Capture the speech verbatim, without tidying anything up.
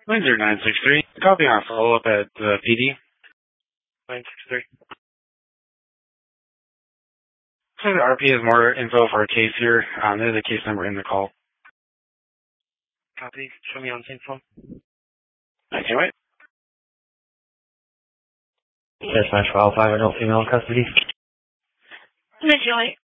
nine zero nine six three. Copy on follow-up at uh, P D. nine six three. So the R P has more info for a case here. Um, there's a case number in the call. Copy. Show me on the same phone. I can't wait. Yes, match file five adult female in custody. Miss Joy.